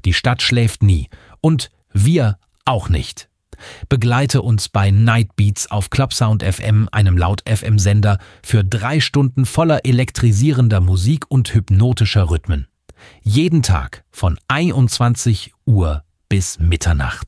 Die Stadt schläft nie. Und wir auch nicht. Begleite uns bei Night Beats auf Clubsound FM, einem Laut-FM-Sender, für 3 Stunden voller elektrisierender Musik und hypnotischer Rhythmen. Jeden Tag von 21 Uhr bis Mitternacht.